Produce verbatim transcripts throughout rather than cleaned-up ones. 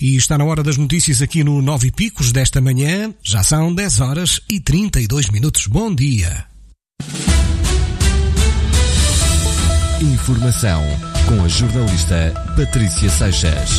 E está na hora das notícias aqui no Nove Picos desta manhã. Já são dez horas e trinta e dois minutos. Bom dia. Informação com a jornalista Patrícia Seixas.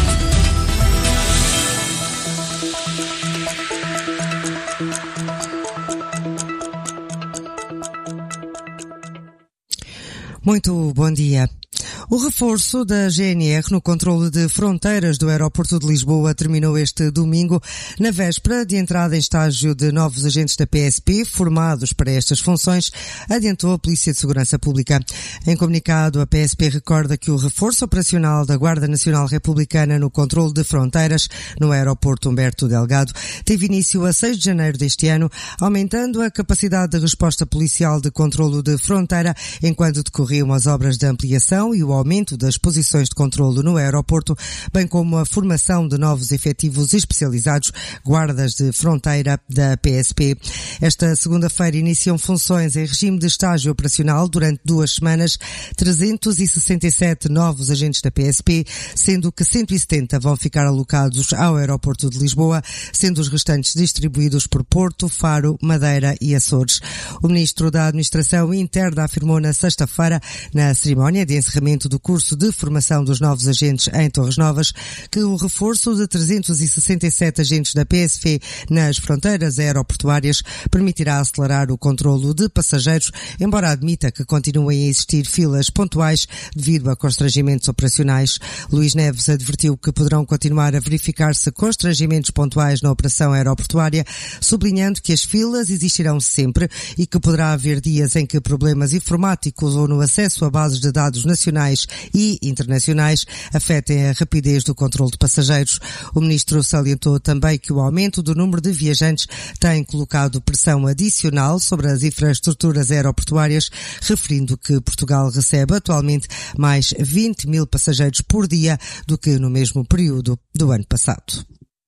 Muito bom dia. O reforço da G N R no controle de fronteiras do aeroporto de Lisboa terminou este domingo, na véspera de entrada em estágio de novos agentes da P S P formados para estas funções, adiantou a Polícia de Segurança Pública. Em comunicado, a P S P recorda que o reforço operacional da Guarda Nacional Republicana no controle de fronteiras no aeroporto Humberto Delgado teve início a seis de janeiro deste ano, aumentando a capacidade de resposta policial de controlo de fronteira enquanto decorriam as obras de ampliação e o aumento das posições de controlo no aeroporto, bem como a formação de novos efetivos especializados, guardas de fronteira da P S P. Esta segunda-feira iniciam funções em regime de estágio operacional durante duas semanas trezentos e sessenta e sete novos agentes da P S P, sendo que cento e setenta vão ficar alocados ao aeroporto de Lisboa, sendo os restantes distribuídos por Porto, Faro, Madeira e Açores. O Ministro da Administração Interna afirmou na sexta-feira, na cerimónia de encerramento do curso de formação dos novos agentes em Torres Novas, que o reforço de trezentos e sessenta e sete agentes da P S P nas fronteiras aeroportuárias permitirá acelerar o controlo de passageiros, embora admita que continuem a existir filas pontuais devido a constrangimentos operacionais. Luís Neves advertiu que poderão continuar a verificar-se constrangimentos pontuais na operação aeroportuária, sublinhando que as filas existirão sempre e que poderá haver dias em que problemas informáticos ou no acesso a bases de dados nacionais e internacionais afetem a rapidez do controle de passageiros. O Ministro salientou também que o aumento do número de viajantes tem colocado pressão adicional sobre as infraestruturas aeroportuárias, referindo que Portugal recebe atualmente mais vinte mil passageiros por dia do que no mesmo período do ano passado.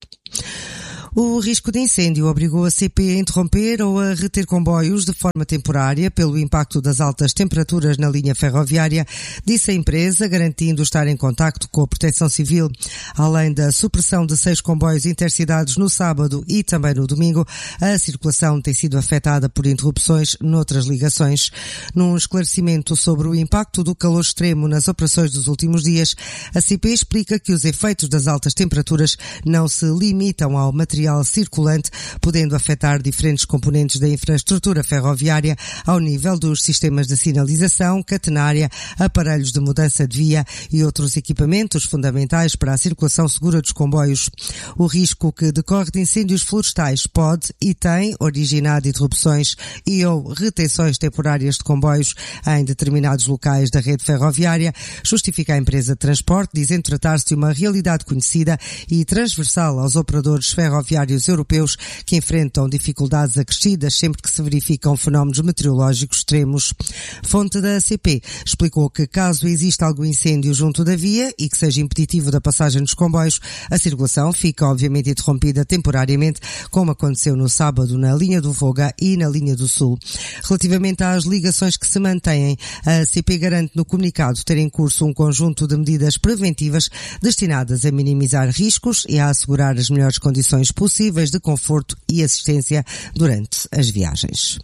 O risco de incêndio obrigou a C P a interromper ou a reter comboios de forma temporária pelo impacto das altas temperaturas na linha ferroviária, disse a empresa, garantindo estar em contacto com a Proteção Civil. Além da supressão de seis comboios intercidades no sábado e também no domingo, a circulação tem sido afetada por interrupções noutras ligações. Num esclarecimento sobre o impacto do calor extremo nas operações dos últimos dias, a C P explica que os efeitos das altas temperaturas não se limitam ao material circulante, podendo afetar diferentes componentes da infraestrutura ferroviária ao nível dos sistemas de sinalização, catenária, aparelhos de mudança de via e outros equipamentos fundamentais para a circulação segura dos comboios. O risco que decorre de incêndios florestais pode e tem originado interrupções e ou retenções temporárias de comboios em determinados locais da rede ferroviária, justifica a empresa de transporte, dizendo tratar-se de uma realidade conhecida e transversal aos operadores ferroviários europeus que enfrentam dificuldades acrescidas sempre que se verificam fenómenos meteorológicos extremos. Fonte da C P explicou que caso exista algum incêndio junto da via e que seja impeditivo da passagem dos comboios, a circulação fica obviamente interrompida temporariamente, como aconteceu no sábado na linha do Voga e na linha do Sul. Relativamente às ligações que se mantêm, a C P garante no comunicado ter em curso um conjunto de medidas preventivas destinadas a minimizar riscos e a assegurar as melhores condições possíveis de conforto e assistência durante as viagens.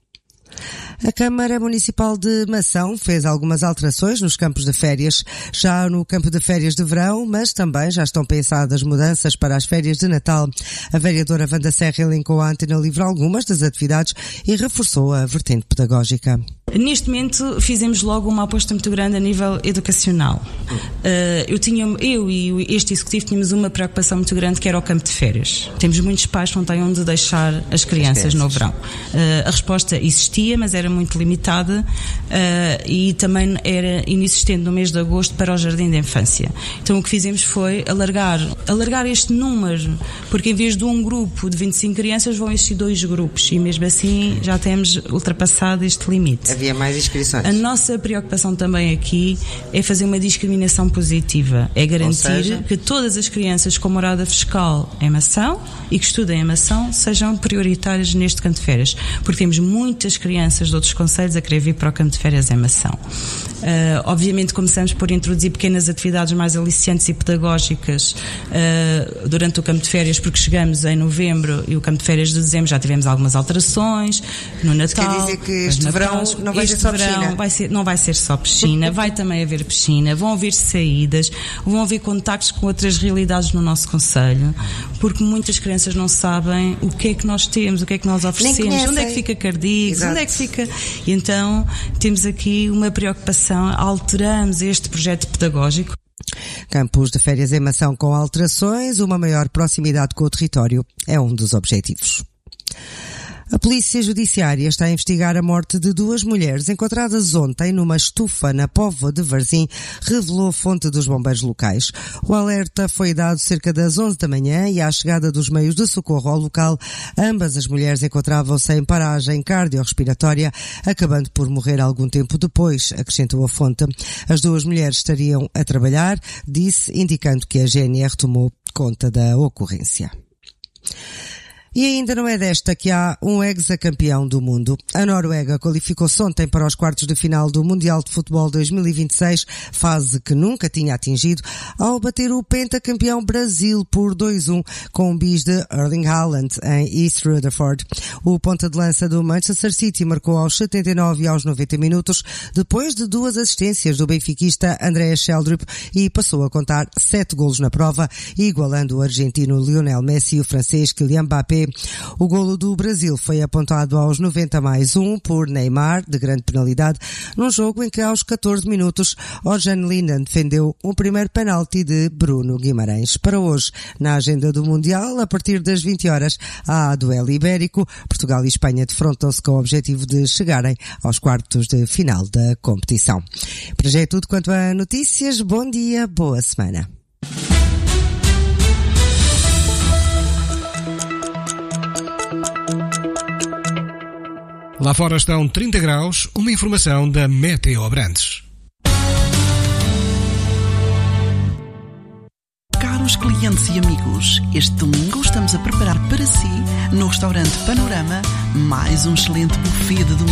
A Câmara Municipal de Mação fez algumas alterações nos campos de férias, já no campo de férias de verão, mas também já estão pensadas mudanças para as férias de Natal. A vereadora Wanda Serra elencou à Antena Livre algumas das atividades e reforçou a vertente pedagógica. Neste momento fizemos logo uma aposta muito grande a nível educacional. Uh, eu, tinha, eu e este executivo tínhamos uma preocupação muito grande, que era o campo de férias. Temos muitos pais que não têm onde deixar as crianças no verão. Uh, a resposta existia, mas era muito limitada uh, e também era inexistente no mês de agosto para o jardim da infância. Então o que fizemos foi alargar, alargar este número, porque em vez de um grupo de vinte e cinco crianças vão existir dois grupos e mesmo assim já temos ultrapassado este limite. Havia mais inscrições. A nossa preocupação também aqui é fazer uma discriminação positiva, é garantir seja... que todas as crianças com morada fiscal em Mação e que estudem em Mação sejam prioritárias neste campo de férias, porque temos muitas crianças de outros concelhos a querer vir para o campo de férias em Mação. Uh, obviamente começamos por introduzir pequenas atividades mais aliciantes e pedagógicas uh, durante o campo de férias, porque chegamos em novembro e o campo de férias de dezembro já tivemos algumas alterações no Natal. Quer dizer que este verão não vai ser só piscina? Vai ser, não vai ser só piscina, vai também haver piscina, vão haver saídas, vão haver contactos com outras realidades no nosso concelho, porque muitas crianças não sabem o que é que nós temos, o que é que nós oferecemos, onde é que fica Cardicos, onde é que fica... E então temos aqui uma preocupação, alteramos este projeto pedagógico. Campos de férias em Mação com alterações, uma maior proximidade com o território é um dos objetivos. A Polícia Judiciária está a investigar a morte de duas mulheres encontradas ontem numa estufa na Póvoa de Varzim, revelou a fonte dos bombeiros locais. O alerta foi dado cerca das onze da manhã e à chegada dos meios de socorro ao local, ambas as mulheres encontravam-se em paragem cardiorrespiratória, acabando por morrer algum tempo depois, acrescentou a fonte. As duas mulheres estariam a trabalhar, disse, indicando que a G N R tomou conta da ocorrência. E ainda não é desta que há um hexacampeão do mundo. A Noruega qualificou-se ontem para os quartos de final do Mundial de Futebol dois mil e vinte e seis, fase que nunca tinha atingido, ao bater o pentacampeão Brasil por dois a um com um bis de Erling Haaland em East Rutherford. O ponta de lança do Manchester City marcou aos setenta e nove e aos noventa minutos, depois de duas assistências do benfiquista Andreas Sheldrup, e passou a contar sete golos na prova, igualando o argentino Lionel Messi e o francês Kylian Mbappé. O golo do Brasil foi apontado aos noventa mais um por Neymar, de grande penalidade, num jogo em que aos catorze minutos Orjan Linden defendeu o primeiro penalti de Bruno Guimarães. Para hoje, na agenda do Mundial, a partir das vinte horas, há duelo ibérico. Portugal e Espanha defrontam-se com o objetivo de chegarem aos quartos de final da competição. Para já é tudo quanto a notícias. Bom dia, boa semana. Lá fora estão trinta graus, uma informação da Meteo Abrantes. Caros clientes e amigos, este domingo estamos a preparar para si, no restaurante Panorama, mais um excelente buffet de domingo.